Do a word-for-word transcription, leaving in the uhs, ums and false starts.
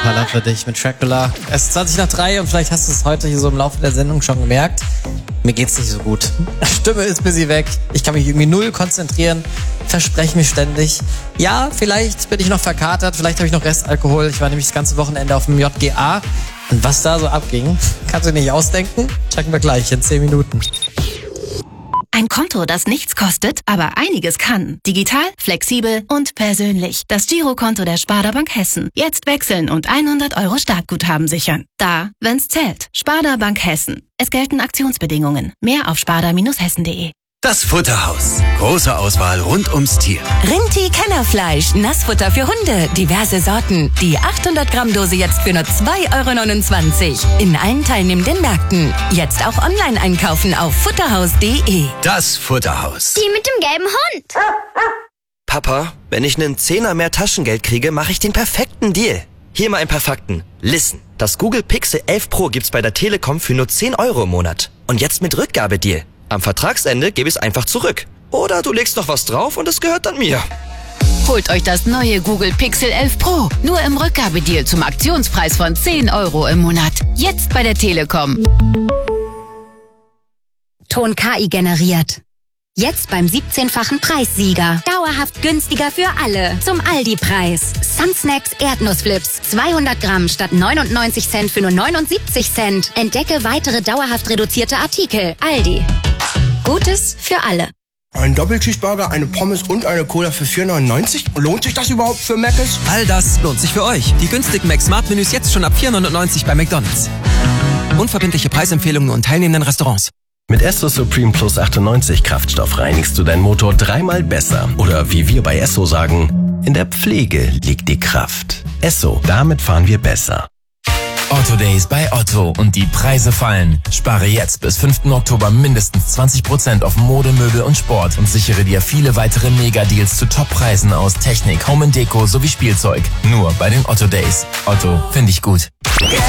Palla für dich mit Dracula. Es ist zwanzig nach drei und vielleicht hast du es heute hier so im Laufe der Sendung schon gemerkt. Mir geht's nicht so gut. Stimme ist busy weg. Ich kann mich irgendwie null konzentrieren. Verspreche mich ständig. Ja, vielleicht bin ich noch verkatert. Vielleicht habe ich noch Restalkohol. Ich war nämlich das ganze Wochenende auf dem J G A. Und was da so abging, kannst du nicht ausdenken. Checken wir gleich in zehn Minuten. Ein Konto, das nichts kostet, aber einiges kann. Digital, flexibel und persönlich. Das Girokonto der Sparda Bank Hessen. Jetzt wechseln und hundert Euro Startguthaben sichern. Da, wenn's zählt. Sparda Bank Hessen. Es gelten Aktionsbedingungen. Mehr auf sparda Bindestrich hessen punkt de. Das Futterhaus. Große Auswahl rund ums Tier. Rinti Kennerfleisch, Nassfutter für Hunde, diverse Sorten. Die achthundert Gramm Dose jetzt für nur zwei Euro neunundzwanzig. In allen teilnehmenden Märkten. Jetzt auch online einkaufen auf futterhaus punkt de. Das Futterhaus. Die mit dem gelben Hund. Papa, wenn ich einen Zehner mehr Taschengeld kriege, mache ich den perfekten Deal. Hier mal ein paar Fakten. Listen, das Google Pixel elf Pro gibt's bei der Telekom für nur zehn Euro im Monat. Und jetzt mit Rückgabedeal. Am Vertragsende gebe ich es einfach zurück. Oder du legst noch was drauf und es gehört dann mir. Holt euch das neue Google Pixel elf Pro. Nur im Rückgabedeal zum Aktionspreis von zehn Euro im Monat. Jetzt bei der Telekom. Ton K I generiert. Jetzt beim siebzehnfachen Preissieger. Dauerhaft günstiger für alle. Zum Aldi-Preis. Sunsnacks Erdnussflips. zweihundert Gramm statt neunundneunzig Cent für nur neunundsiebzig Cent. Entdecke weitere dauerhaft reduzierte Artikel. Aldi. Gutes für alle. Ein Doppelcheeseburger, eine Pommes und eine Cola für vier neunundneunzig? Lohnt sich das überhaupt für Mc's? All das lohnt sich für euch. Die günstigen Mac Smart Menüs jetzt schon ab vier neunundneunzig bei McDonald's. Unverbindliche Preisempfehlungen und teilnehmenden Restaurants. Mit Esso Supreme Plus achtundneunzig Kraftstoff reinigst du deinen Motor dreimal besser. Oder wie wir bei Esso sagen, in der Pflege liegt die Kraft. Esso, damit fahren wir besser. Otto Days bei Otto und die Preise fallen. Spare jetzt bis fünften Oktober mindestens zwanzig Prozent auf Mode, Möbel und Sport und sichere dir viele weitere Mega-Deals zu Top-Preisen aus Technik, Home and Deko sowie Spielzeug. Nur bei den Otto Days. Otto, finde ich gut.